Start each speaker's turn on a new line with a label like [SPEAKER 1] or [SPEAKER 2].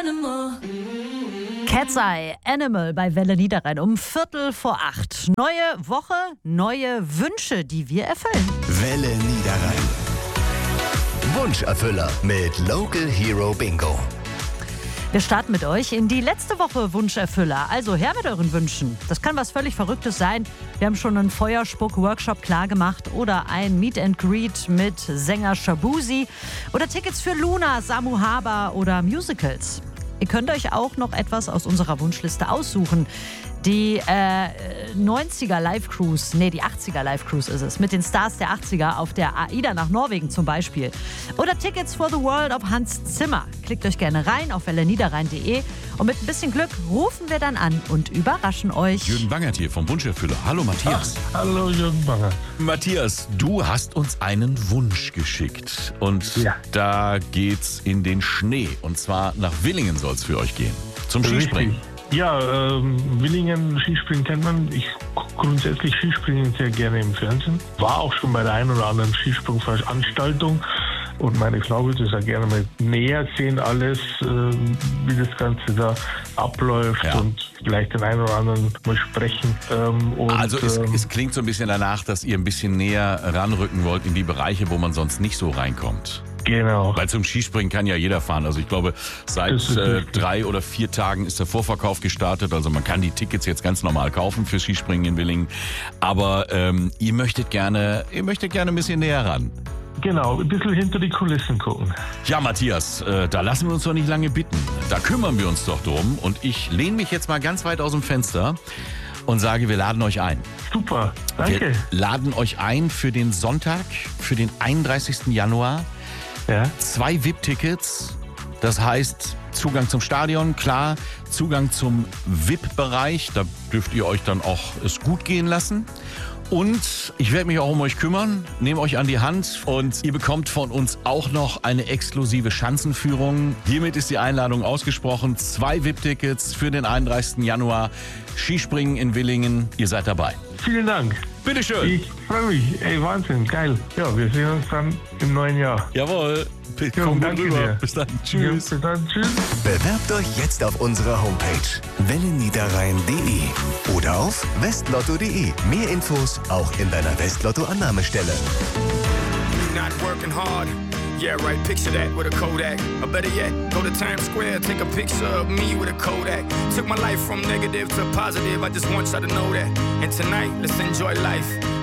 [SPEAKER 1] Cat's Eye, Animal bei Welle Niederrhein um 7:45. Neue Woche, neue Wünsche, die wir erfüllen.
[SPEAKER 2] Welle Niederrhein. Wunscherfüller mit Local Hero Bingo.
[SPEAKER 1] Wir starten mit euch in die letzte Woche Wunscherfüller. Also her mit euren Wünschen. Das kann was völlig Verrücktes sein. Wir haben schon einen Feuerspuck-Workshop klargemacht oder ein Meet and Greet mit Sänger Shabuzi oder Tickets für Luna, Samu Haber oder Musicals. Ihr könnt euch auch noch etwas aus unserer Wunschliste aussuchen. Die 90er Live-Cruise, die 80er Live-Cruise ist es, mit den Stars der 80er auf der AIDA nach Norwegen zum Beispiel. Oder Tickets for the World auf Hans Zimmer. Klickt euch gerne rein auf welleniederrhein.de und mit ein bisschen Glück rufen wir dann an und überraschen euch.
[SPEAKER 3] Jürgen Bangert hier vom Wunscherfüller. Hallo Matthias.
[SPEAKER 4] Hallo Jürgen Bangert.
[SPEAKER 3] Matthias, du hast uns einen Wunsch geschickt und da geht's in den Schnee und zwar nach Willingen soll es für euch gehen. Zum Skispringen.
[SPEAKER 4] Richtig. Ja, Willingen, Skispringen kennt man. Ich gucke grundsätzlich Skispringen sehr gerne im Fernsehen. War auch schon bei der einen oder anderen Skisprungveranstaltung. Und meine Frau würde es ja gerne mal näher sehen, alles, wie das Ganze da abläuft und vielleicht den einen oder anderen mal sprechen.
[SPEAKER 3] Also es klingt so ein bisschen danach, dass ihr ein bisschen näher ranrücken wollt in die Bereiche, wo man sonst nicht so reinkommt.
[SPEAKER 4] Genau.
[SPEAKER 3] Weil zum Skispringen kann ja jeder fahren. Also ich glaube, seit 3 oder 4 Tagen ist der Vorverkauf gestartet. Also man kann die Tickets jetzt ganz normal kaufen für Skispringen in Willingen. Aber ihr möchtet gerne ein bisschen näher ran.
[SPEAKER 4] Genau, ein bisschen hinter die Kulissen gucken.
[SPEAKER 3] Ja, Matthias, da lassen wir uns doch nicht lange bitten. Da kümmern wir uns doch drum. Und ich lehne mich jetzt mal ganz weit aus dem Fenster und sage, wir laden euch ein.
[SPEAKER 4] Super, danke.
[SPEAKER 3] Wir laden euch ein für den Sonntag, für den 31. Januar. 2 VIP-Tickets, das heißt Zugang zum Stadion, klar, Zugang zum VIP-Bereich, da dürft ihr euch dann auch es gut gehen lassen. Und ich werde mich auch um euch kümmern, nehme euch an die Hand und ihr bekommt von uns auch noch eine exklusive Schanzenführung. Hiermit ist die Einladung ausgesprochen. 2 VIP-Tickets für den 31. Januar. Skispringen in Willingen. Ihr seid dabei.
[SPEAKER 4] Vielen Dank.
[SPEAKER 3] Bitteschön.
[SPEAKER 4] Ich freue mich. Ey, Wahnsinn, geil. Ja, wir sehen uns dann im neuen Jahr.
[SPEAKER 3] Jawohl. Komm gut rüber.
[SPEAKER 4] Dir.
[SPEAKER 3] Bis dann. Tschüss.
[SPEAKER 4] Ja, bis dann. Tschüss.
[SPEAKER 2] Bewerbt euch jetzt auf unserer Homepage welleniederrhein.de oder auf westlotto.de. Mehr Infos auch in deiner Westlotto-Annahmestelle.
[SPEAKER 5] Not working hard. Yeah, right, picture that with a Kodak. Or better yet, go to Times Square, take a picture of me with a Kodak. Took my life from negative to positive, I just want y'all to know that. And tonight, let's enjoy life.